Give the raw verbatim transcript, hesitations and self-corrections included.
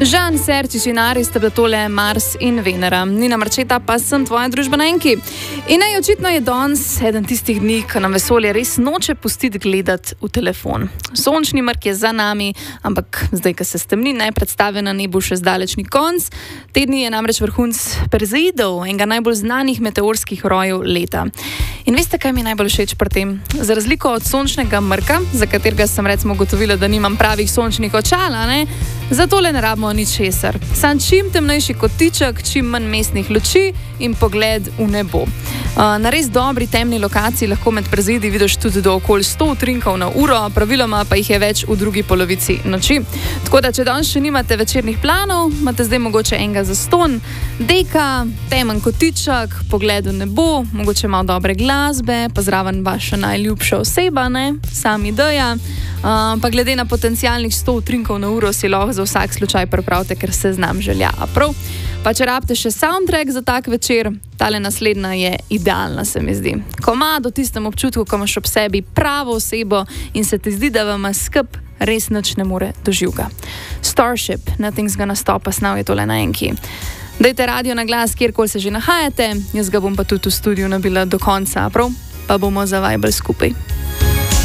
Žan, Serčič in Aris sta bila tole Mars in Venera. Nina Marčeta pa sem tvoja družba na enki. In naj očitno je danes eden tistih dni, ko nam vesolje res noče pustiti gledati v telefon. Sončni mrk je za nami, ampak zdaj, ko se stemni, naj predstave na nebu še zdaleč ni konc. Te dni je namreč vrhunc Perzeidov, enega najbolj znanih meteorskih rojev leta. In veste, kaj mi je najbolj všeč pri tem? Za razliko od sončnega mrka, za katerega sem recimo ugotovila, da nimam pravih sončnih očal, ne? Za tole ne rabimo ničesar. Sam čim temnejši kotiček, čim manj mestnih luči in pogled v nebo. Uh, na res dobri temni lokaciji lahko med Perzeidi vidiš tudi do okoli sto utrinkov na uro, praviloma pa jih je več v drugi polovici noči. Tako da, če danes še nimate večernih planov, imate zdaj mogoče enega zastonj, deka, temen kotiček, pogled v nebo, mogoče malo dobre glasbe, pa zraven vaša najljubša oseba, ne? Sam ideja. Uh, pa glede na potencialnih sto utrinkov na uro si lahko za vsak slučaj pripravite, ker se znam želja. A prav? Pa če rabite še soundtrack za tak večer, tale naslednja je idealna, se mi zdi. Komad o tistem občutku, ko imaš ob sebi pravo osebo in se ti zdi, da vam skup res nič ne more doživga. Starship, Nothing's Gonna Stop Us Now je tole na enki. Dajte radio na glas, kjerkoli se že nahajate, jaz ga bom pa tudi v studiu nabila do konca, prav? Pa bomo zavajbali skupaj.